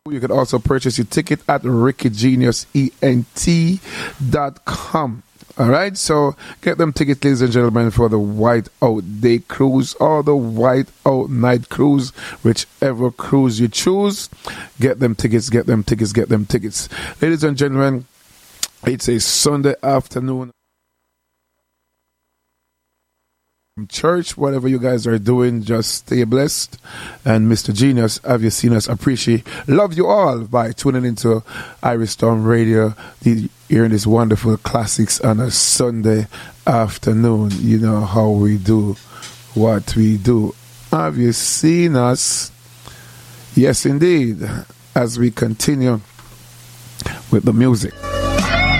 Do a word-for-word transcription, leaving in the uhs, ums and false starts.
You can also purchase your ticket at ricky genius ent dot com. All right, so get them tickets, ladies and gentlemen, for the White Out Day Cruise or the White Out Night Cruise, whichever cruise you choose. Get them tickets, get them tickets, get them tickets. Ladies and gentlemen, it's a Sunday afternoon. Church, whatever you guys are doing, just stay blessed. And Mister Genius, have you seen us? Appreciate, love you all by tuning into Iris Storm Radio, the, hearing these wonderful classics on a Sunday afternoon. You know how we do what we do. Have you seen us? Yes, indeed. As we continue with the music.